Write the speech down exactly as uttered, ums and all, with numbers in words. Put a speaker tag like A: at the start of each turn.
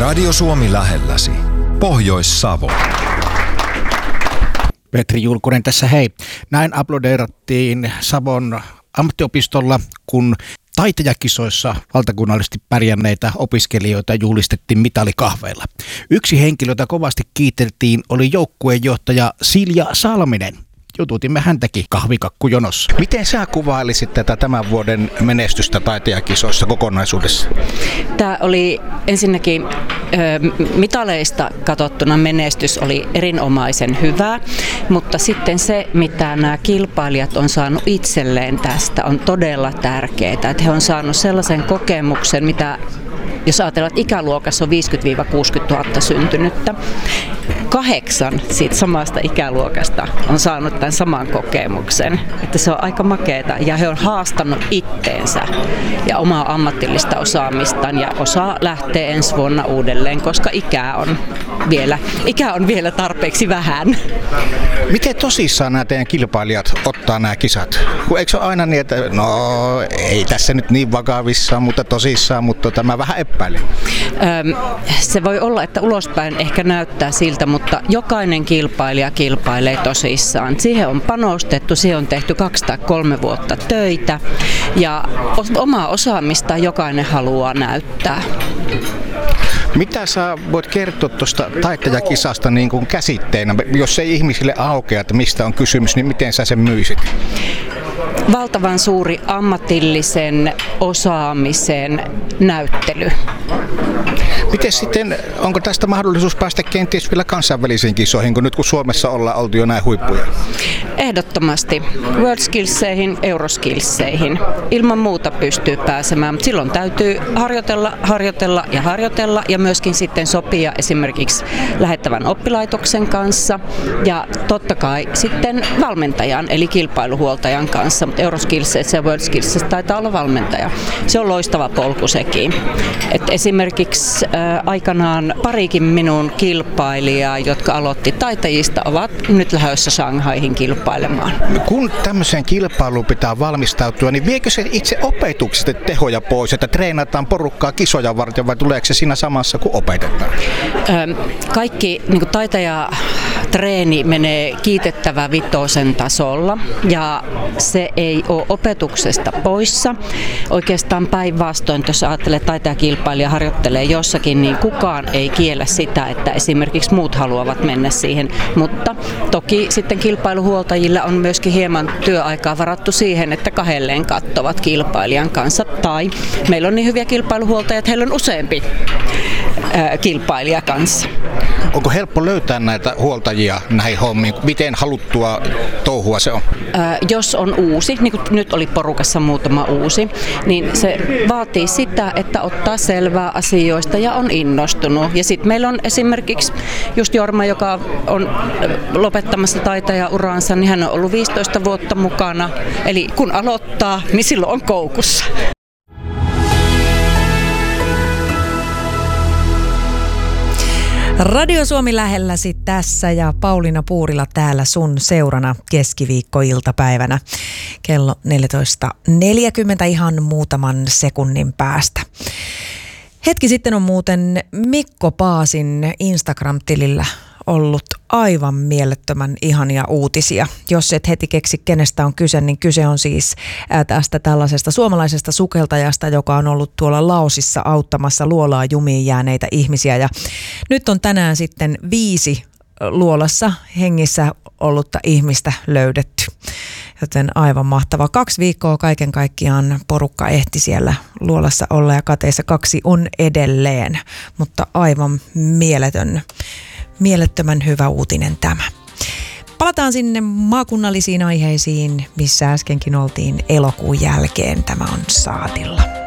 A: Radio Suomi lähelläsi. Pohjois-Savo.
B: Petri Julkunen tässä, hei. Näin aplodeerattiin Savon ammattiopistolla, kun taitejakisoissa valtakunnallisesti pärjänneitä opiskelijoita juhlistettiin mitalikahveilla. Yksi henkilö, jota kovasti kiiteltiin, oli joukkueenjohtaja Silja Salminen. Jututimme häntäkin kahvikakkujonossa. Miten sä kuvailisit tätä tämän vuoden menestystä taitejakisoissa kokonaisuudessa?
C: Tämä oli ensinnäkin mitaleista katsottuna menestys oli erinomaisen hyvä, mutta sitten se, mitä nämä kilpailijat on saanut itselleen tästä, on todella tärkeää. Että he on saanut sellaisen kokemuksen, mitä jos ajatellaan, että ikäluokassa on viisikymmentä kuusikymmentä tuhatta syntynyttä, kahdeksan siitä samasta ikäluokasta on saanut tämän saman kokemuksen. Että se on aika makeeta ja he on haastanut itteensä ja omaa ammatillista osaamistaan ja osa lähtee ensi vuonna uudelleen, koska ikää on vielä, ikä on vielä tarpeeksi vähän.
B: Miten tosissaan nämä teidän kilpailijat ottaa nämä kisat? Eikö se ole aina niin, että no ei tässä nyt niin vakavissaan, mutta tosissaan, mutta tämä vähän epäilee?
C: Öm, se voi olla, että ulospäin ehkä näyttää siltä, mutta jokainen kilpailija kilpailee tosissaan. Siihen on panostettu, siihen on tehty kaksi tai kolme vuotta töitä ja omaa osaamista jokainen haluaa näyttää.
B: Mitä sä voit kertoa tuosta taitejakisasta niin kuin käsitteenä, jos ei ihmisille aukea, että mistä on kysymys, niin miten sä sen myisit?
C: Valtavan suuri ammatillisen osaamisen näyttely.
B: Miten sitten, onko tästä mahdollisuus päästä kenties vielä kansainvälisiin kisoihin, kun nyt kun Suomessa ollaan oltu jo näin huippuja?
C: Ehdottomasti. WorldSkillseihin, Euroskillseihin. Ilman muuta pystyy pääsemään, mutta silloin täytyy harjoitella, harjoitella ja harjoitella ja myöskin sitten sopia esimerkiksi lähettävän oppilaitoksen kanssa ja totta kai sitten valmentajan eli kilpailuhuoltajan kanssa, mutta Euroskillseissä ja WorldSkillseissä taitaa olla valmentaja. Se on loistava polku sekin. Et esimerkiksi ää, aikanaan parikin minun kilpailijaa, jotka aloitti taitajista, ovat nyt lähdössä Shanghaihin kilpailemaan.
B: Kun tämmöiseen kilpailuun pitää valmistautua, niin viekö se itse opetuksesta tehoja pois, että treenataan porukkaa kisoja varten vai tuleeko se siinä samassa kuin opetetaan?
C: Kaikki niin taitaja treeni menee kiitettävä vitosen tasolla ja se ei ole opetuksesta poissa. Oikeastaan päinvastoin, jos ajattelee, että taitajakilpailija harjoittelee jossakin, niin kukaan ei kiellä sitä, että esimerkiksi muut haluavat mennä siihen. Mutta toki sitten kilpailuhuoltajilla on myöskin hieman työaikaa varattu siihen, että kahdelleen katsovat kilpailijan kanssa. Tai meillä on niin hyviä kilpailuhuoltajia, että heillä on useampi ää, kilpailija kanssa.
B: Onko helppo löytää näitä huoltajia näihin hommiin? Miten haluttua touhua se on?
C: Ää, jos on uusi, niin kuin nyt oli porukassa muutama uusi, niin se vaatii sitä, että ottaa selvää asioista ja on innostunut. Ja sitten meillä on esimerkiksi just Jorma, joka on lopettamassa taitajauraansa, niin hän on ollut viisitoista vuotta mukana. Eli kun aloittaa, niin silloin on koukussa.
D: Radio Suomi lähelläsi tässä ja Pauliina Puurila täällä sun seurana keskiviikkoiltapäivänä kello neljätoista neljäkymmentä ihan muutaman sekunnin päästä. Hetki sitten on muuten Mikko Paasin Instagram-tilillä ollut aivan mielettömän ihania uutisia. Jos et heti keksi, kenestä on kyse, niin kyse on siis tästä tällaisesta suomalaisesta sukeltajasta, joka on ollut tuolla Laosissa auttamassa luolaa jumiin jääneitä ihmisiä. Ja nyt on tänään sitten viisi luolassa hengissä ollutta ihmistä löydetty. Joten aivan mahtava. Kaksi viikkoa kaiken kaikkiaan porukka ehti siellä luolassa olla ja kateissa kaksi on edelleen, mutta aivan mieletön. Mielettömän hyvä uutinen tämä. Palataan sinne maakunnallisiin aiheisiin, missä äskenkin oltiin elokuun jälkeen. Tämä on saatilla.